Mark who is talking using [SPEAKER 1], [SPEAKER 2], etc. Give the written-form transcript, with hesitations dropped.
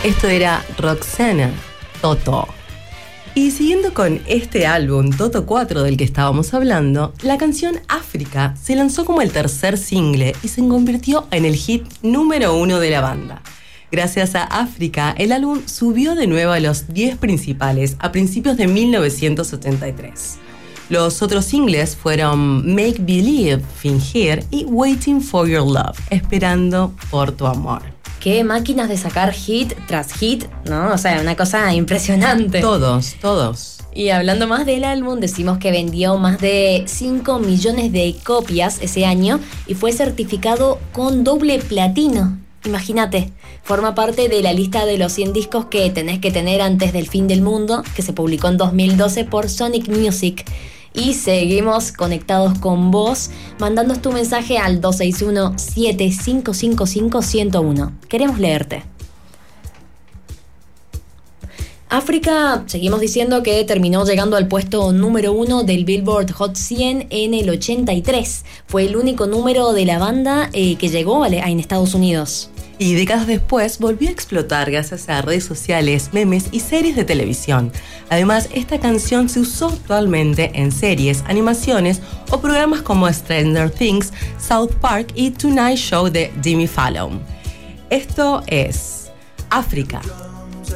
[SPEAKER 1] Esto era Roxana, Toto. Y siguiendo con este álbum, Toto 4, del que estábamos hablando, la canción África se lanzó como el tercer single y se convirtió en el hit número 1 de la banda. Gracias a África, el álbum subió de nuevo a los 10 principales a principios de 1973. Los otros singles fueron Make Believe, Fingir y Waiting for Your Love, Esperando por tu amor.
[SPEAKER 2] Qué máquinas de sacar hit tras hit, ¿no? O sea, una cosa impresionante.
[SPEAKER 1] Todos.
[SPEAKER 2] Y hablando más del álbum, decimos que vendió más de 5 millones de copias ese año y fue certificado con doble platino. Imagínate, forma parte de la lista de los 100 discos que tenés que tener antes del fin del mundo, que se publicó en 2012 por Sonic Music. Y seguimos conectados con vos, mandándonos tu mensaje al 261-7555-101. Queremos leerte. África, seguimos diciendo que terminó llegando al puesto número 1 del Billboard Hot 100 en el 83. Fue el único número de la banda que llegó en Estados Unidos.
[SPEAKER 1] Y décadas después volvió a explotar gracias a redes sociales, memes y series de televisión. Además, esta canción se usó actualmente en series, animaciones o programas como Stranger Things, South Park y Tonight Show de Jimmy Fallon. Esto es África.